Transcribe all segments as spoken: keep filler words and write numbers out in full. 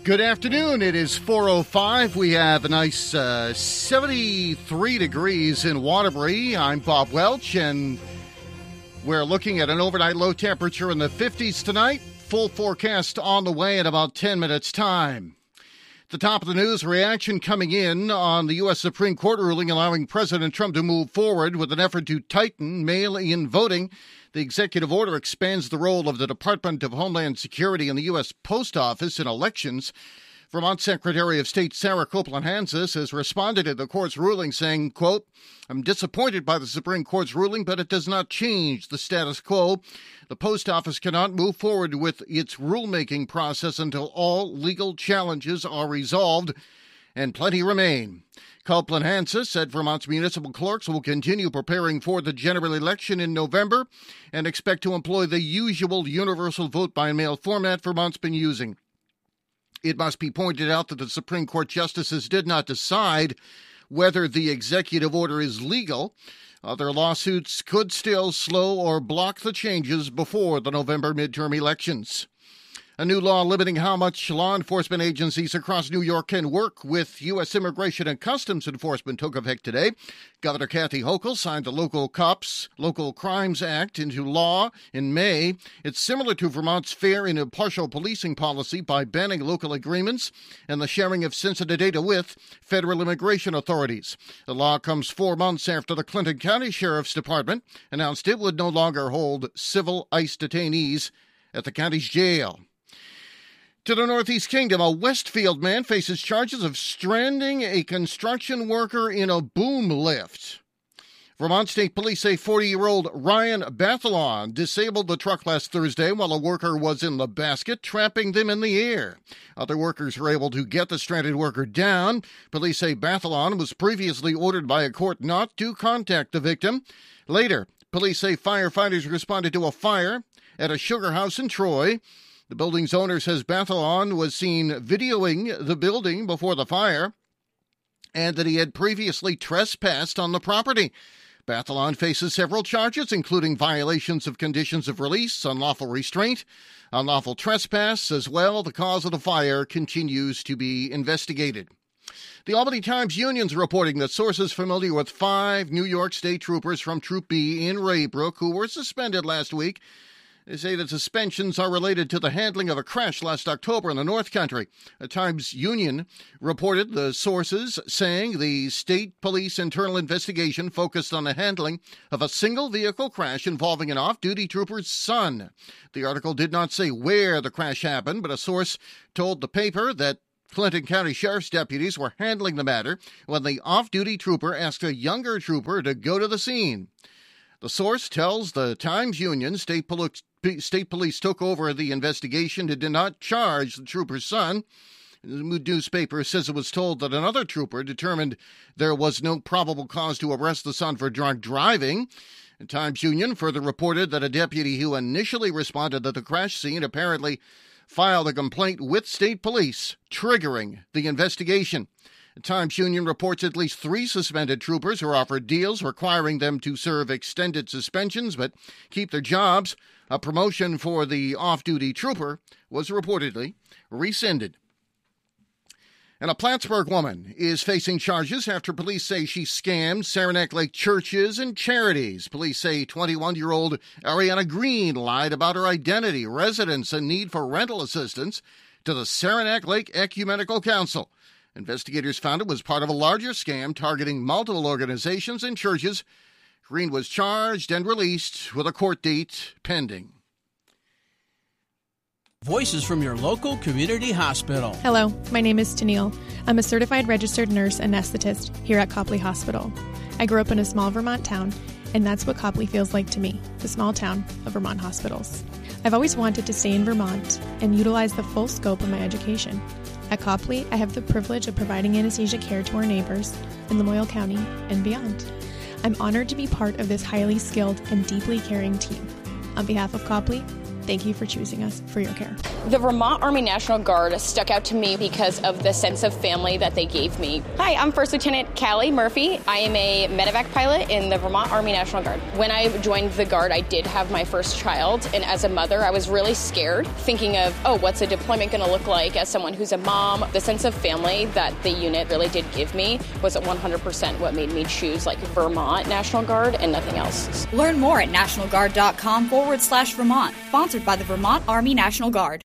Good afternoon. It is four oh five. We have a nice uh, seventy-three degrees in Waterbury. I'm Bob Welch, and we're looking at an overnight low temperature in the fifties tonight. Full forecast on the way in about ten minutes' time. The top of the news, reaction coming in on the U S Supreme Court ruling allowing President Trump to move forward with an effort to tighten mail-in voting. The executive order expands the role of the Department of Homeland Security and the U S Post Office in elections. Vermont Secretary of State Sarah Copeland-Hanses has responded to the court's ruling saying, quote, "I'm disappointed by the Supreme Court's ruling, but it does not change the status quo. The post office cannot move forward with its rulemaking process until all legal challenges are resolved, and plenty remain." Copeland-Hanses said Vermont's municipal clerks will continue preparing for the general election in November and expect to employ the usual universal vote-by-mail format Vermont's been using. It must be pointed out that the Supreme Court justices did not decide whether the executive order is legal. Other lawsuits could still slow or block the changes before the November midterm elections. A new law limiting how much law enforcement agencies across New York can work with U S Immigration and Customs Enforcement took effect today. Governor Kathy Hochul signed the Local Cops, Local Crimes Act into law in May. It's similar to Vermont's fair and impartial policing policy by banning local agreements and the sharing of sensitive data with federal immigration authorities. The law comes four months after the Clinton County Sheriff's Department announced it would no longer hold civil ICE detainees at the county's jail. To the Northeast Kingdom, a Westfield man faces charges of stranding a construction worker in a boom lift. Vermont State Police say forty-year-old Ryan Bathalon disabled the truck last Thursday while a worker was in the basket, trapping them in the air. Other workers were able to get the stranded worker down. Police say Bathalon was previously ordered by a court not to contact the victim. Later, police say firefighters responded to a fire at a sugar house in Troy. The building's owner says Bathalon was seen videoing the building before the fire and that he had previously trespassed on the property. Bathalon faces several charges, including violations of conditions of release, unlawful restraint, unlawful trespass as well. The cause of the fire continues to be investigated. The Albany Times-Union's reporting that sources familiar with five New York State troopers from Troop B in Raybrook who were suspended last week They say the suspensions are related to the handling of a crash last October in the North Country. The Times-Union reported the sources saying the state police internal investigation focused on the handling of a single-vehicle crash involving an off-duty trooper's son. The article did not say where the crash happened, but a source told the paper that Clinton County Sheriff's deputies were handling the matter when the off-duty trooper asked a younger trooper to go to the scene. The source tells the Times-Union state police State police took over the investigation and did not charge the trooper's son. The newspaper says it was told that another trooper determined there was no probable cause to arrest the son for drunk driving. The Times-Union further reported that a deputy who initially responded to the crash scene apparently filed a complaint with state police, triggering the investigation. The Times-Union reports at least three suspended troopers were offered deals requiring them to serve extended suspensions but keep their jobs. A promotion for the off-duty trooper was reportedly rescinded. And a Plattsburgh woman is facing charges after police say she scammed Saranac Lake churches and charities. Police say twenty-one-year-old Ariana Green lied about her identity, residence, and need for rental assistance to the Saranac Lake Ecumenical Council. Investigators found it was part of a larger scam targeting multiple organizations and churches. Green was charged and released with a court date pending. Voices from your local community hospital. Hello, my name is Tennille. I'm a certified registered nurse anesthetist here at Copley Hospital. I grew up in a small Vermont town, and that's what Copley feels like to me, the small town of Vermont hospitals. I've always wanted to stay in Vermont and utilize the full scope of my education. At Copley, I have the privilege of providing anesthesia care to our neighbors in Lamoille County and beyond. I'm honored to be part of this highly skilled and deeply caring team. On behalf of Copley, thank you for choosing us for your care. The Vermont Army National Guard stuck out to me because of the sense of family that they gave me. Hi, I'm First Lieutenant Callie Murphy. I am a medevac pilot in the Vermont Army National Guard. When I joined the Guard, I did have my first child, and as a mother, I was really scared, thinking of, oh, what's a deployment going to look like as someone who's a mom? The sense of family that the unit really did give me was at one hundred percent what made me choose like Vermont National Guard and nothing else. Learn more at nationalguard.com forward slash Vermont, sponsored by the Vermont Army National Guard.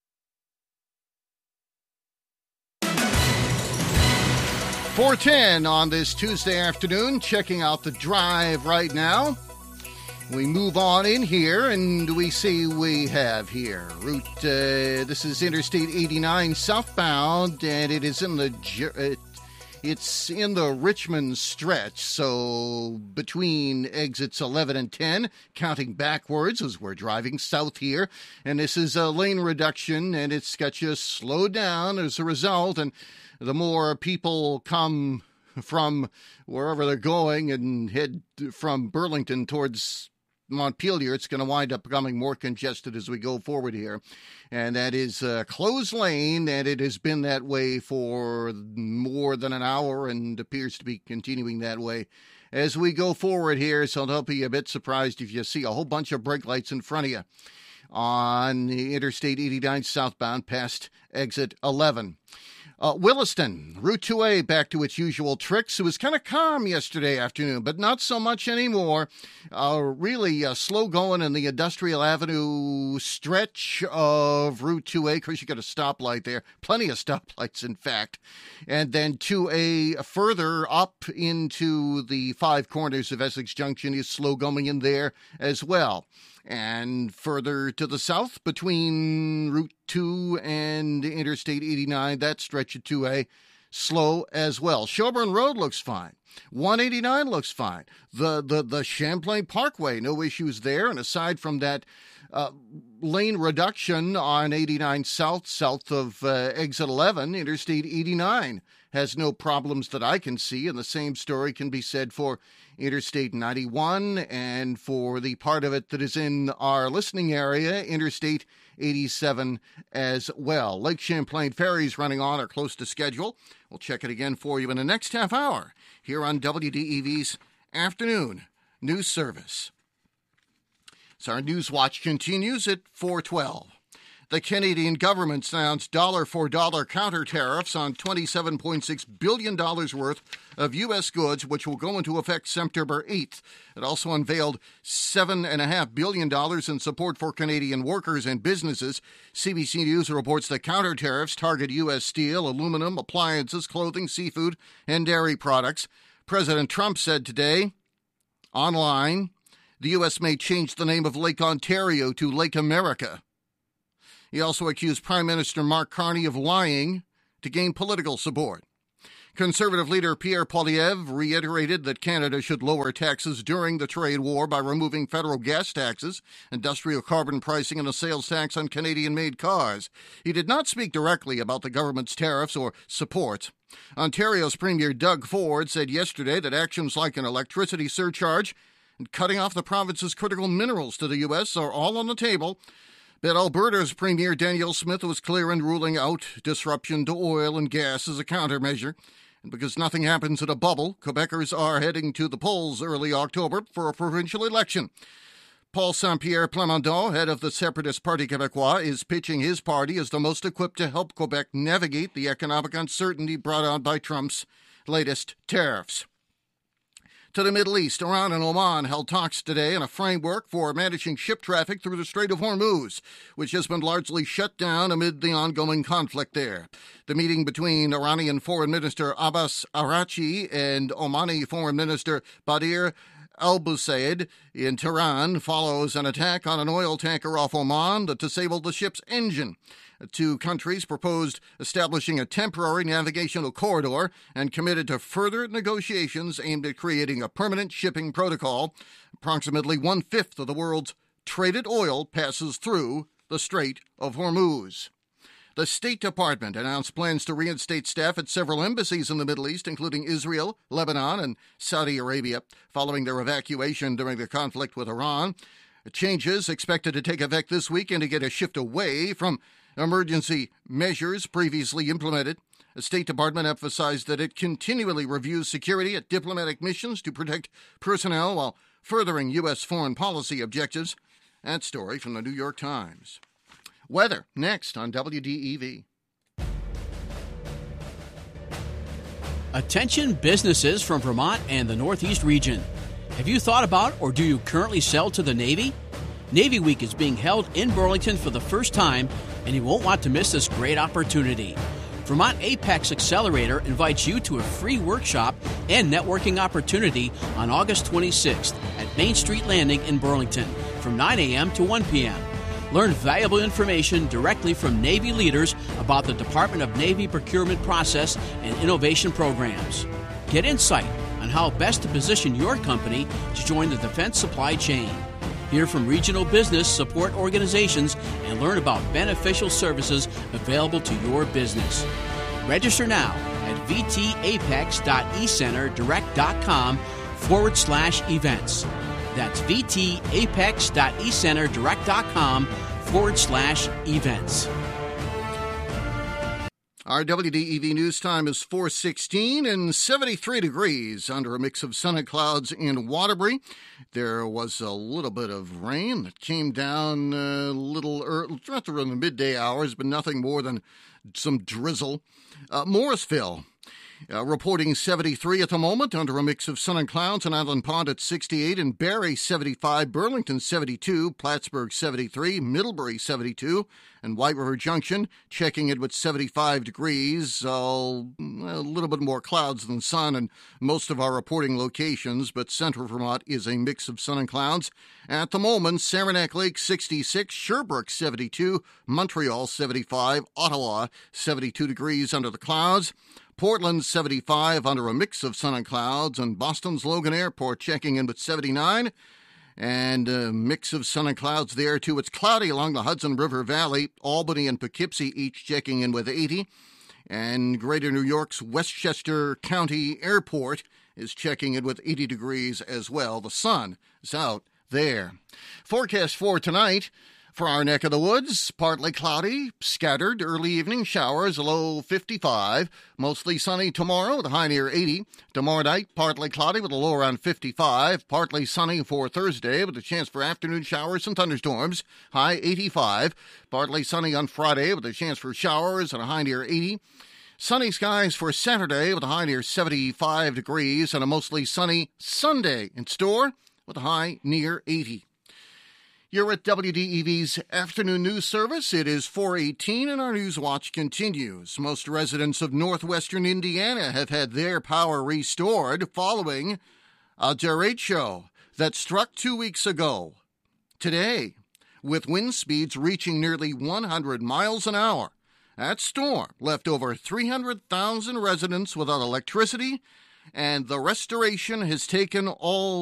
four ten on this Tuesday afternoon, checking out the drive right now. We move on in here, and we see we have here route, uh, this is Interstate eighty-nine southbound, and it is in the, uh, it's in the Richmond stretch, so between exits eleven and ten, counting backwards as we're driving south here, and this is a lane reduction, and it's got you slowed down as a result, and the more people come from wherever they're going and head from Burlington towards Montpelier, it's going to wind up becoming more congested as we go forward here. And that is a closed lane, and it has been that way for more than an hour and appears to be continuing that way as we go forward here. So don't be a bit surprised if you see a whole bunch of brake lights in front of you on the Interstate eighty-nine southbound past exit eleven. Uh, Williston, Route two A, back to its usual tricks. It was kind of calm yesterday afternoon, but not so much anymore. Uh, really uh, slow going in the Industrial Avenue stretch of Route two A. Of course, you got a stoplight there. Plenty of stoplights, in fact. And then two A further up into the Five Corners of Essex Junction is slow going in there as well. And further to the south, between Route two and Interstate eighty-nine, that stretch of two A, slow as well. Shelburne Road looks fine. one eighty-nine looks fine. The the the Champlain Parkway, no issues there. And aside from that uh, lane reduction on eighty-nine south, south of uh, exit eleven, Interstate eighty-nine has no problems that I can see. And the same story can be said for Interstate ninety-one, and for the part of it that is in our listening area, Interstate eighty-seven as well. Lake Champlain ferries running on or close to schedule. We'll check it again for you in the next half hour here on W D E V's Afternoon News Service. So our News Watch continues at four twelve. The Canadian government announced dollar-for-dollar counter tariffs on twenty-seven point six billion dollars worth of U S goods, which will go into effect September eighth. It also unveiled seven point five billion dollars in support for Canadian workers and businesses. C B C News reports that counter tariffs target U S steel, aluminum, appliances, clothing, seafood, and dairy products. President Trump said today, online, the U S may change the name of Lake Ontario to Lake America. He also accused Prime Minister Mark Carney of lying to gain political support. Conservative leader Pierre Poilievre reiterated that Canada should lower taxes during the trade war by removing federal gas taxes, industrial carbon pricing, and a sales tax on Canadian-made cars. He did not speak directly about the government's tariffs or support. Ontario's Premier Doug Ford said yesterday that actions like an electricity surcharge and cutting off the province's critical minerals to the U S are all on the table. But Alberta's Premier Danielle Smith was clear in ruling out disruption to oil and gas as a countermeasure. And because nothing happens in a bubble, Quebecers are heading to the polls early October for a provincial election. Paul Saint-Pierre Plamondon, head of the Separatist Parti Québécois, is pitching his party as the most equipped to help Quebec navigate the economic uncertainty brought on by Trump's latest tariffs. To the Middle East, Iran and Oman held talks today in a framework for managing ship traffic through the Strait of Hormuz, which has been largely shut down amid the ongoing conflict there. The meeting between Iranian Foreign Minister Abbas Araghchi and Omani Foreign Minister Badir Al-Busaid in Tehran follows an attack on an oil tanker off Oman that disabled the ship's engine. The two countries proposed establishing a temporary navigational corridor and committed to further negotiations aimed at creating a permanent shipping protocol. Approximately one-fifth of the world's traded oil passes through the Strait of Hormuz. The State Department announced plans to reinstate staff at several embassies in the Middle East, including Israel, Lebanon, and Saudi Arabia, following their evacuation during the conflict with Iran. Changes expected to take effect this week indicate a shift away from emergency measures previously implemented. The State Department emphasized that it continually reviews security at diplomatic missions to protect personnel while furthering U S foreign policy objectives. That story from the New York Times. Weather next on W D E V. Attention businesses from Vermont and the Northeast region. Have you thought about or do you currently sell to the Navy? Navy Week is being held in Burlington for the first time, and you won't want to miss this great opportunity. Vermont Apex Accelerator invites you to a free workshop and networking opportunity on August twenty-sixth at Main Street Landing in Burlington from nine a.m. to one p.m. Learn valuable information directly from Navy leaders about the Department of Navy procurement process and innovation programs. Get insight on how best to position your company to join the defense supply chain. Hear from regional business support organizations and learn about beneficial services available to your business. Register now at vtapex.ecenterdirect.com forward slash events. That's vtapex.ecenterdirect.com forward slash events. Our W D E V news time is four sixteen and seventy-three degrees under a mix of sun and clouds in Waterbury. There was a little bit of rain that came down a little early, not around the midday hours, but nothing more than some drizzle. Uh, Morrisville. Uh, reporting seventy-three at the moment under a mix of sun and clouds, and Island Pond at sixty-eight, and Barrie seventy-five, Burlington seventy-two, Plattsburgh seventy-three, Middlebury seventy-two, and White River Junction checking in with seventy-five degrees. Uh, a little bit more clouds than sun in most of our reporting locations, but central Vermont is a mix of sun and clouds. At the moment, Saranac Lake sixty-six, Sherbrooke seventy-two, Montreal seventy-five, Ottawa seventy-two degrees under the clouds. Portland seventy-five under a mix of sun and clouds, and Boston's Logan Airport checking in with seventy-nine, and a mix of sun and clouds there too. It's cloudy along the Hudson River Valley. Albany and Poughkeepsie each checking in with eighty, and Greater New York's Westchester County Airport is checking in with eighty degrees as well. The sun is out there. Forecast for tonight. For our neck of the woods, partly cloudy, scattered early evening showers, a low fifty-five. Mostly sunny tomorrow with a high near eighty. Tomorrow night, partly cloudy with a low around fifty-five. Partly sunny for Thursday with a chance for afternoon showers and thunderstorms, high eighty-five. Partly sunny on Friday with a chance for showers and a high near eighty. Sunny skies for Saturday with a high near seventy-five degrees, and a mostly sunny Sunday in store with a high near eighty. You're at W D E V's afternoon news service. It is four eighteen, and our news watch continues. Most residents of northwestern Indiana have had their power restored following a derecho that struck two weeks ago. Today, with wind speeds reaching nearly one hundred miles an hour, that storm left over three hundred thousand residents without electricity, and the restoration has taken all